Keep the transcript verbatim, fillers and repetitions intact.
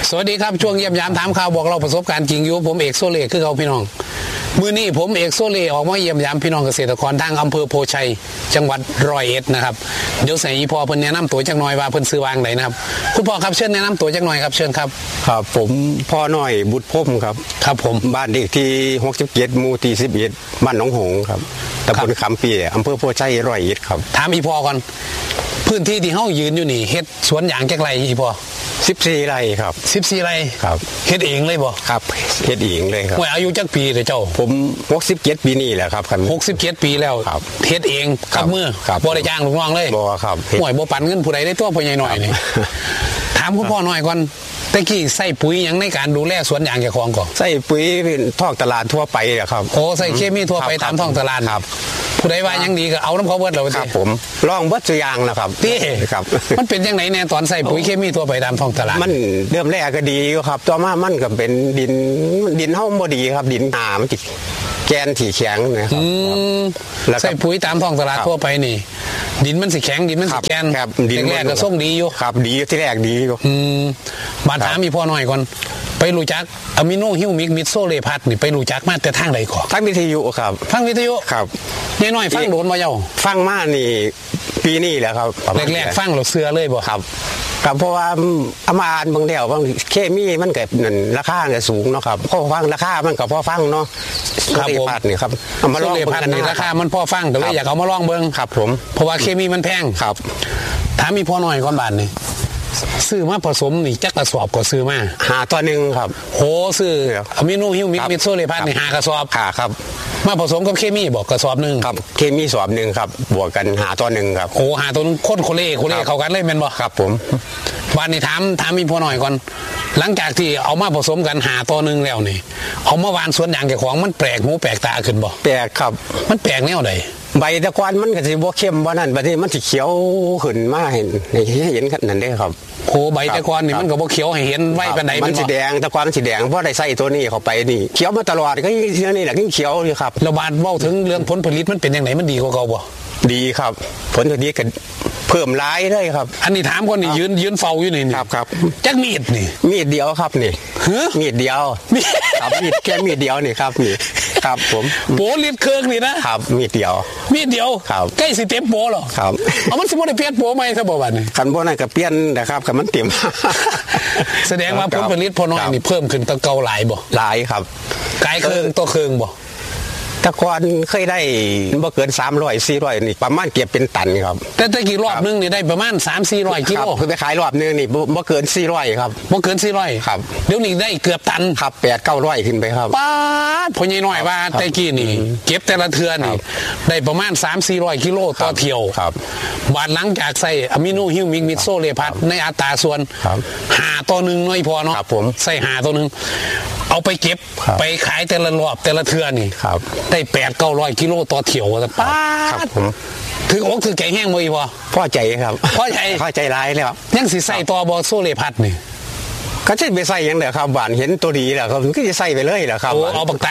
สวัสดีครับช่วงเยี่ยมยามถามข่าวบอกเราประสบการณ์จริงอยู่ผมเอกโซเล่คือเขาพี่น้องมือนี้ผมเอกโซเล่ออกมาเยี่ยมยามพี่น้องเกษตรกรทางอำเภอโพชัยจังหวัดร้อยเอ็ดนะครับเดี๋ยวใส่อีพอเพิ่นแนะนำตัวจักหน่อยว่าเพิ่นซื้อวางไหนนะครับคุณพ่อครับเชิญแนะนำตัวจักหน่อยครับเชิญครับครับผมพ่อน้อยบุตรพมครับครับผมบ้านเลขที่หกสิบเจ็ดหมู่ที่สิบเอ็ดบ้านหนองหงครับตำบลคำเปียอำเภอโพชัยร้อยเอ็ดครับถามอีพอก่อนพื้นที่ที่เฮายืนอยู่นี่เฮ็ดสวนยางจักไรอีพอสิบสี่ไร่ครับสิบสี่ไร่ครับเฮ็ดเองเลยบ่ครับเฮ็ดเองเลยครับห่วยอายุจักปีเด้อเจ้าผมหกสิบเจ็ดปีนี่แหละครับหกสิบเจ็ดปีแล้วเฮ็ดเองกับมือบ่ได้จ้างลูกน้องเลยบ่ครับห่วยบ่ปันเงินผู้ใดได้ตัวพ่อใหญ่หน่อยนี่ถามคุณพ่อหน่อยก่อนตะกี้ใส่ปุ๋ยหยังในการดูแลสวนยางเจ้าของก่อนใส่ปุ๋ยท้องตลาดทั่วไปอ่ะครับโอ้ใส่เคมีทั่วไปตามท้องตลาดครับผู้ใดว่ายังดีก็เอาน้ำเขาเบิดเราครับผมลองเบิดตัวอย่างแล้วครับนี่ครับมันเป็นยังไงแน่ตอนใส่ปุ๋ยเคมีทั่วไปตามท้องตลาดมันเริ่มแรกก็ดีครับต่อมามันก็เป็นดินดินเฮาบ่ดีครับดินหนามันติแกนถี่แข็งนะครับใส่ปุ๋ยตามท้องตลาดทั่วไปนี่ดินมันสิแข็งดินมันสิแกนดินแรกก็ส่งดีอยู่ครับดีที่แรกดีอยู่มาถามมีพ่อหน่อยก่อนไปรู้จักอะมิโนฮิวมิกมิดโซเลพัทนี่ไปรู้จักมาแต่ทางใดก่อนทางวิทยุครับทางวิทยุครับยายน้อยฟังโดนมาเย้าฟังมานี่ปีนี้แหละครับแรกๆฟังเราเสือเลยบ่ครับครับเพราะว่าอามาบางเดียวบางเคมีมันก็นั่นราคาก็สูงเนาะครับพอฟังราคามันก็พอฟังเนาะครับผมนี่ครับเอามาลองพันนี่ราคามันพอฟังแต่ว่าอยากเอามาลองเบิ่งครับผมเพราะว่าเคมีมันแพงครับถามมีพ่อหน่อยก่อนบาทนี่ซื้อมาผสมนี่จักกระสอบก็ซื้อมาหาตัวนึงครับโหซื้ออะมิโนฮิวมิกมิดโซเลพัทนี่หากระสอบค่ะครับมาผสมกับเคมีบอกกระสอบนึงครับเคมีสอบนึงครับบวกกันหาตัวนึงครับโอ้หาตัวนึงข้นโคเล่โคเล่เข้ากันเลยแม่นบ่ครับผมวันนี้ถามถามมีพ่อหน่อยก่อนหลังจากที่เอามาผสมกันหาตัวนึงแล้วนี่เอามาวานสวนยางแก่ของมันแปลกหูแปลกตาขึ้นบ่แปลกครับมันแปลกแนวใดใบตะกอนมันก็สิบ่เข้มบ่นั่นบัดนี้มันสิเขียวขึ้นมาเห็นให้เห็นนั่นเด้ครับโอ้ใบตะกอนนี่มันก็บ่เขียวให้เห็นไว้ปานใดมันสิแดงตะกอนมันสิแดงเพราะได้ใส่ตัวนี้เข้าไปนี่เขียวมาตลอดก็เท่านี้แหละยิ่งเขียวอยู่ครับแล้วบาดเว้าถึงเรื่องผลผลิตมันเป็นจังไดมันดีกว่าเก่าบ่ดีครับผลผลิตก็เพิ่มหลายเลยครับอันนี้ถามคนนี่ยืนยืนเฝ้าอยู่นี่ครับครับจักมีดนี่มีดเดียวครับนี่มีดเดียวครับมีดแค่มีดเดียวนี่ครับนี่ครับผมโปลิดเครื่องนี่นะครับมีดเดียวมีดเดียวใกล้สิเต็มโปหรอครับเอามันสิบ่ได้เปลี่ยนโปใหม่ซะบ่บัดนี้คันบ่นั่นก็เปลี่ยนนะครับคันมันเต็มแสดงว่าผลผลิตพอน้อยนี่เพิ่มขึ้นตะเก่าหลายบ่หลายครับกายเครื่องตัวเครื่องบ่ตะกอนเคยได้บ่เกินสามร้อย สี่ร้อยนี่ประมาณเก็บเป็นตันครับแต่ตะกี้รอบนึงนี่ได้ประมาณ สามสี่ร้อย กิโลคือไปขายรอบนึงนี่บ่เกินสี่ร้อยครับบ่เกินสี่ร้อยครับเดี๋ยวนี้ได้เกือบตันครับแปด เก้าร้อยขึ้นไปครับป๊าดพ่อใหญ่น้อยว่าตะกี้นี่เก็บแต่ละเทื่อนี่ได้ประมาณ สามสี่ร้อย กิโลต่อเที่ยวครับบาดหลังจากใส่อะมิโนฮิวมิกมิดโซเลพัทในอัตราส่วนห้าต่อหนึ่งน้อยพอเนาะใส่ห้าต่อหนึ่งเอาไปเก็บไปขายแต่ละรอบแต่ละเทื่อนี่ได้แปด เก้าร้อย กิโลต่อเที่ยวป๊าดผมถืออกถือใจแห้งบ่อีพอพอใจครับพอใจพอใจร้ายแล้วยังสิใส่ต่อบ่โซเลพัทนี่ก็ใช่ไปใส่ยังเด้อครับหวานเห็นตัวดีแหละครับก็จะใส่ไปเลยแหละครับเอาปาก